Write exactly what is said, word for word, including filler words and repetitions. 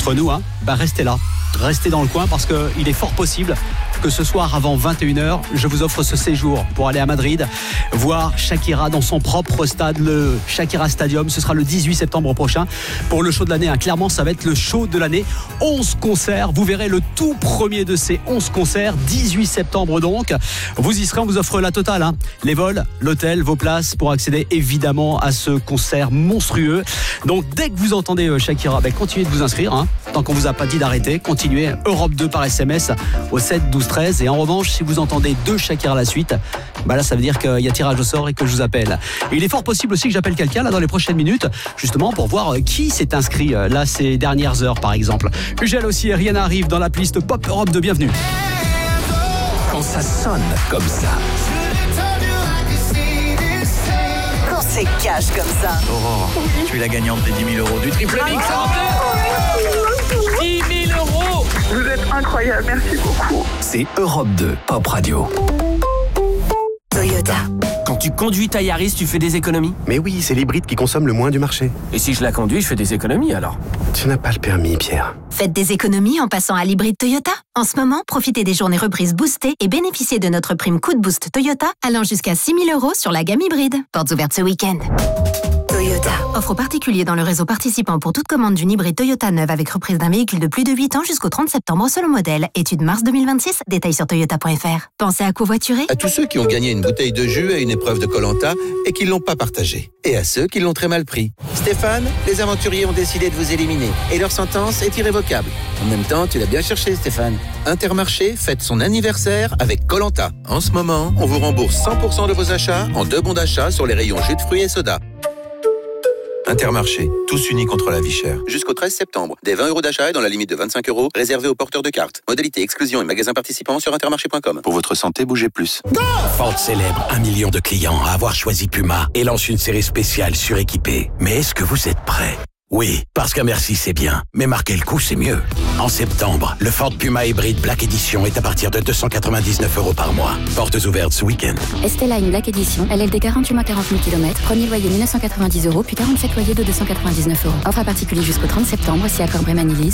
entre nous, hein, bah restez là, restez dans le coin parce qu'il est fort possible que ce soir avant vingt et une heures, je vous offre ce séjour pour aller à Madrid, voir Shakira dans son propre stade, le Shakira Stadium. Ce sera le dix-huit septembre prochain pour le show de l'année. Hein. Clairement, ça va être le show de l'année. onze concerts, vous verrez le tout premier de ces onze concerts, dix-huit septembre donc. Vous y serez, on vous offre la totale. Hein. Les vols, l'hôtel, vos places pour accéder évidemment à ce concert monstrueux. Donc dès que vous entendez Shakira, ben, continuez de vous inscrire. Hein. Tant qu'on vous a pas dit d'arrêter, continuez. Europe deux par S M S au sept douze treize. Et en revanche, si vous entendez deux Shakira à la suite, bah là ça veut dire qu'il y a tirage au sort et que je vous appelle. Et il est fort possible aussi que j'appelle quelqu'un là dans les prochaines minutes, justement pour voir qui s'est inscrit là ces dernières heures par exemple. Ugel aussi, rien n'arrive dans la playlist Pop Europe de Bienvenue. Quand ça sonne comme ça. Quand c'est cash comme ça. Aurore, tu es la gagnante des dix mille euros du triple mix. dix mille euros. Vous êtes incroyable, merci beaucoup. C'est Europe deux, Pop Radio. Toyota. Quand tu conduis ta Yaris, tu fais des économies? Mais oui, c'est l'hybride qui consomme le moins du marché. Et si je la conduis, je fais des économies alors? Tu n'as pas le permis, Pierre. Faites des économies en passant à l'hybride Toyota. En ce moment, profitez des journées reprises boostées et bénéficiez de notre prime coup de boost Toyota allant jusqu'à six mille euros sur la gamme hybride. Portes ouvertes ce week-end. Toyota. Offre aux particuliers dans le réseau participant pour toute commande d'une hybride Toyota neuve avec reprise d'un véhicule de plus de huit ans jusqu'au trente septembre selon modèle. Étude mars deux mille vingt-six. Détails sur toyota point f r. Pensez à covoiturer? À tous ceux qui ont gagné une bouteille de jus à une épreuve de Koh-Lanta et qui ne l'ont pas partagée. Et à ceux qui l'ont très mal pris. Stéphane, les aventuriers ont décidé de vous éliminer. Et leur sentence est irrévocable. En même temps, tu l'as bien cherché, Stéphane. Intermarché fête son anniversaire avec Koh-Lanta. En ce moment, on vous rembourse cent pour cent de vos achats en deux bons d'achat sur les rayons jus de fruits et soda. Intermarché, tous unis contre la vie chère. Jusqu'au treize septembre, des vingt euros d'achat et dans la limite de vingt-cinq euros, réservés aux porteurs de cartes. Modalité exclusion et magasins participants sur intermarché point com. Pour votre santé, bougez plus. Ford célèbre un million de clients à avoir choisi Puma et lance une série spéciale suréquipée. Mais est-ce que vous êtes prêts? Oui, parce qu'à merci c'est bien, mais marquer le coup c'est mieux. En septembre, le Ford Puma Hybrid Black Edition est à partir de deux cent quatre-vingt-dix-neuf euros par mois. Portes ouvertes ce week-end. Estella une Black Edition, L L D quarante-huit mois quarante mille kilomètres, premier loyer mille neuf cent quatre-vingt-dix euros, puis quarante-sept loyers de deux cent quatre-vingt-dix-neuf euros. Offre à particulier jusqu'au trente septembre, si accord Brémanilis,